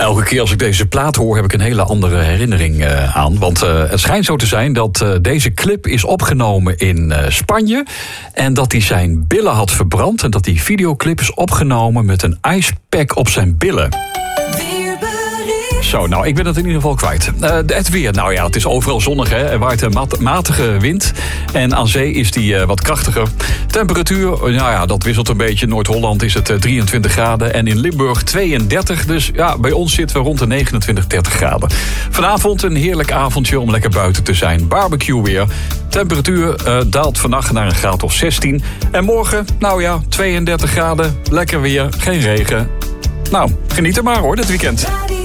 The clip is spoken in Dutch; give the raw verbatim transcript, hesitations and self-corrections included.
Elke keer als ik deze plaat hoor heb ik een hele andere herinnering uh, aan. Want uh, het schijnt zo te zijn dat uh, deze clip is opgenomen in uh, Spanje. En dat hij zijn billen had verbrand. En dat die videoclip is opgenomen met een icepack op zijn billen. Zo, nou, ik ben het in ieder geval kwijt. Uh, het weer, nou ja, het is overal zonnig, hè. Er waait een mat- matige wind. En aan zee is die uh, wat krachtiger. Temperatuur, nou ja, dat wisselt een beetje. Noord-Holland is het uh, drieëntwintig graden. En in Limburg tweeëndertig. Dus ja, bij ons zitten we rond de negenentwintig, dertig graden. Vanavond een heerlijk avondje om lekker buiten te zijn. Barbecue weer. Temperatuur uh, daalt vannacht naar een graad of zestien. En morgen, nou ja, tweeëndertig graden. Lekker weer, geen regen. Nou, geniet er maar hoor, dit weekend.